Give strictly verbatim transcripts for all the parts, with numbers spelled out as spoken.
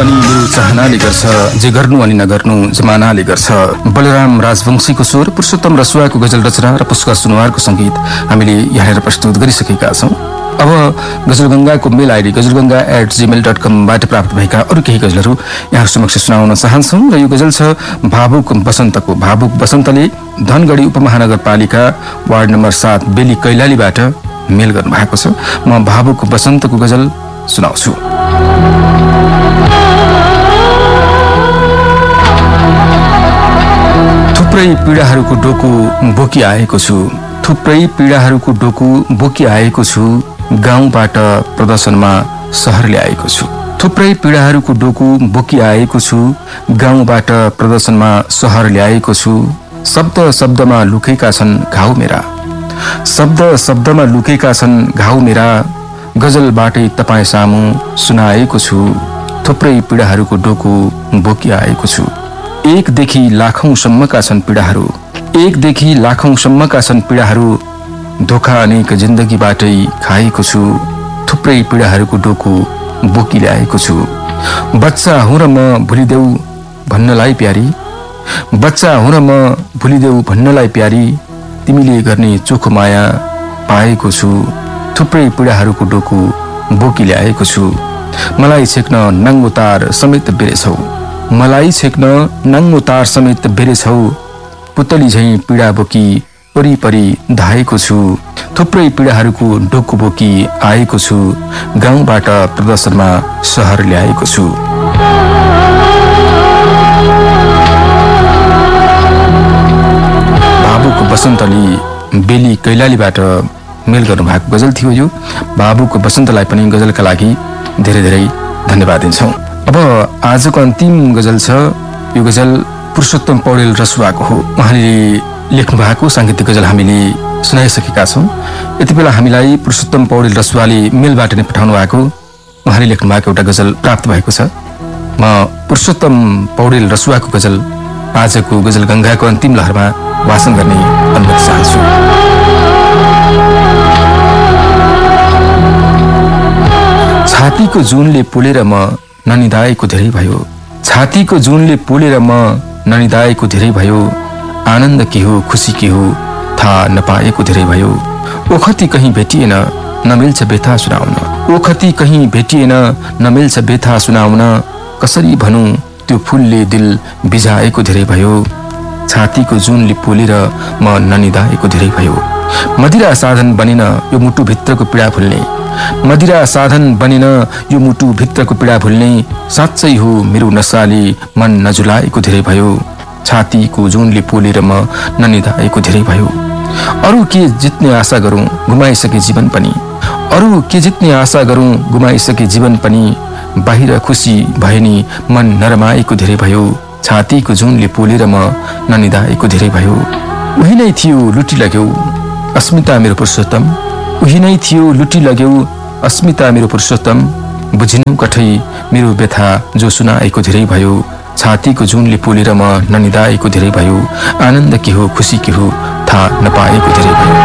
अनि मेरो चाहनाले गर्छ, जे गर्नु अनि नगर्नु जमानाले गर्छ। बलराम राजवंशीको स्वर, पुरुषोत्तम रसुवाको गजल रचना र पुष्कर सुनवारको सङ्गीत हामीले यहाँनिर प्रस्तुत गरिसकेका छौँ। अब गजलगङ्गाको मेल आइडी गजलगङ्गा एट जिमेल डट कमबाट प्राप्त भएका अरू केही गजलहरू यहाँ समक्ष सुनाउन चाहन्छौँ र यो गजल छ भावुक बसन्तको। भावुक बसन्तले धनगढी उपमहानगरपालिका वार्ड नम्बर सात बेली कैलालीबाट मेल गर्नुभएको छ। म भावुक बसन्तको गजल सुनाउँछु। थुप्रै पीडाहरूको डोको बोकी आएको छु, थुप्रै पीडाहरूको डोको बोकी आएको छु, गाउँबाट प्रदर्शनमा सहर ल्याएको छु। थुप्रै पीडाहरूको डोको बोकी आएको छु, गाउँबाट प्रदर्शनमा सहर ल्याएको छु। शब्द शब्दमा लुकेका छन् घाउ मेरा, शब्द शब्दमा लुकेका छन् घाउ मेरा, गजलबाटै तपाईँ सामु सुनाएको छु। थुप्रै पीडाहरूको डोको बोकी आएको छु। एकदेखि लाखौंसम्मका छन् पीडाहरू, एकदेखि लाखौंसम्मका छन् पीडाहरू, धोका अनेक जिन्दगीबाटै खाएको छु। थुप्रै पीडाहरूको डोको बोकी ल्याएको छु। बच्चा हुँ र म भुलिदेऊ भन्नलाई प्यारी, बच्चा हुँ र म भुलिदेऊ भन्नलाई प्यारी, तिमीले गर्ने चोखो माया पाएको छु। थुप्रै पीडाहरूको डोको बोकी ल्याएको छु। मलाई छेक्न नाङ्गो तार समेत बेरेछौ, मलाई छेक्न नाङ्गो तार समेत बेरेछौ, पुतली झैँ पीडा बोकी वरिपरि धाएको छु। थुप्रै पीडाहरूको डोको बोकी आएको छु, गाउँबाट प्रदर्शनमा सहर ल्याएको छु। भावुक बसन्तले बेली कैलालीबाट मेल गर्नुभएको गजल थियो यो। भावुक बसन्तलाई पनि गजलका लागि धेरै धेरै धन्यवाद दिन्छौँ। अब आजको अन्तिम गजल छ, यो गजल पुरुषोत्तम पौडेल रसुवाको हो। उहाँले लेख्नु भएको साङ्गीतिक गजल हामीले सुनाइसकेका छौँ। यति बेला हामीलाई पुरुषोत्तम पौडेल रसुवाले मेलबाट नै पठाउनु भएको उहाँले लेख्नु भएको एउटा गजल प्राप्त भएको छ। म पुरुषोत्तम पौडेल रसुवाको गजल आजको गजल गङ्गाको अन्तिम लहरमा वाचन गर्ने अनुमति चाहन्छु। छातीको जुनले पोलेर म ननिदाएको धेरै भयो, छातीको जुनले पोलेर म ननिदाएको धेरै भयो, आनन्द के हो खुसी के हो थाहा नपाएको धेरै भयो। ओखती कहीँ भेटिएन नमिल्छ बेथा सुनाउन, ओखती कहीँ भेटिएन नमिल्छ बेथा सुनाउन, कसरी भनौँ त्यो फुलले दिल बिझाएको धेरै भयो। छातीको जुनले पोलेर म ननिदाएको धेरै भयो। मदिरा साधन बनेन यो मुटुभित्रको पीडा भुल्ने, मदिरा साधन बनेन यो मुटुभित्रको पीडा भुल्ने, साँच्चै हो मेरो नसाले मन नजुलाएको धेरै भयो। छातीको जुनले पोलेर म ननिदाएको धेरै भयो। अरू के जित्ने आशा गरौँ गुमाइसके जीवन पनि, अरू के जित्ने आशा गरौँ गुमाइसके जीवन पनि, बाहिर खुसी भए नि मन नरमाएको धेरै भयो। छातीको जुनले पोलेर म ननिदाएको धेरै भयो। उही नै थियो लुटी लग्यौ अस्मिता मेरो पुरुषोत्तम, उही नै थियो लुटी लग्यौ अस्मिता मेरो पुरुषोत्तम, बुझिनु कठै मेरो व्यथा जो सुनाएको धेरै भयो। छातीको जुनले पोलेर म ननिदाएको धेरै भयो। आनन्द के हो खुसी के हो थाहा नपाएको धेरै भयो।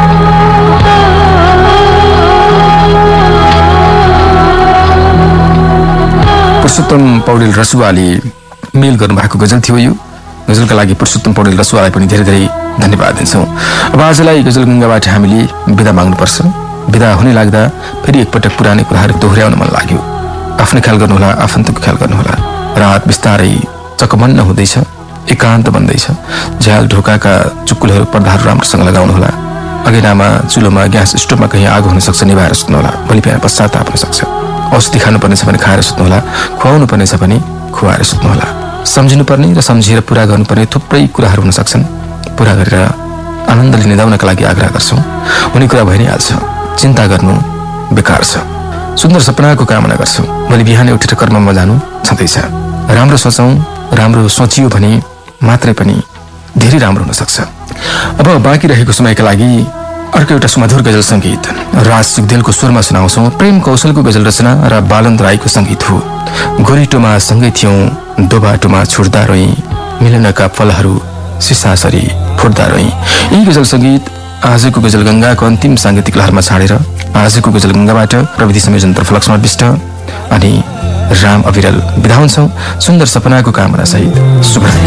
पुरुषोत्तम पौडेल रसुवाले मेल गर्नुभएको गजल थियो यो। गजलका लागि पुरुषोत्तम पौडेल रसुवालाई पनि धेरै धेरै धन्यवाद दिन्छौँ। अब आजलाई गजल गङ्गाबाट हामीले बिदा माग्नुपर्छ। बिदा हुने लाग्दा फेरि एकपटक पुरानै कुराहरू दोहोऱ्याउन मन लाग्यो। आफ्नो ख्याल गर्नुहोला, आफन्तको ख्याल गर्नुहोला। रात बिस्तारै चकमन्न हुँदैछ, एकान्त बन्दैछ। झ्याल ढोकाका चुक्कुलहरू पर्दाहरू राम्रोसँग लगाउनुहोला। अगेनामा चुलोमा ग्यास स्टोभमा कहीँ आगो हुन सक्छ, निभाएर सुत्नुहोला। भोलि बिहान पश्चाताप हुन सक्छ। औषधि खानुपर्नेछ भने खाएर सुत्नुहोला, खुवाउनु पर्नेछ भने खुवाएर सुत्नुहोला। सम्झिनुपर्ने र सम्झिएर पुरा गर्नुपर्ने थुप्रै कुराहरू हुन सक्छन्। पुरा गरेर आनन्दले निदाउनका लागि आग्रह गर्छौँ। हुने कुरा भइ नै हाल्छ, चिन्ता गर्नु बेकार छ। सुन्दर सपनाको कामना गर्छौँ। भोलि बिहान उठेर कर्ममा जानु छँदैछ। राम्रो सोचौँ, राम्रो सोचियो भने मात्रै पनि धेरै राम्रो हुन सक्छ। अब बाँकी रहेको समयका लागि अर्को एउटा सुमधुर गजल सङ्गीत राज सिगदेलको स्वरमा सुनाउँछौँ। प्रेम कौशलको गजल रचना र बालन्द राईको सङ्गीत हो। गोरिटोमा सँगै थियौँ, दोबाटोमा छुट्दा रोइँ, मिलनका फलहरू सिसासरी फुट्दा रोइँ। यही गजल सङ्गीत आजको गजल गङ्गाको अन्तिम साङ्गीतिक लहरमा छाडेर आजको गजल गङ्गाबाट प्रविधि संयोजन तर्फ लक्ष्मण विष्ट अनि राम अविरल। बिदा हुन्छौँ सुन्दर सपनाको कामना सहित। शुभरात्रि।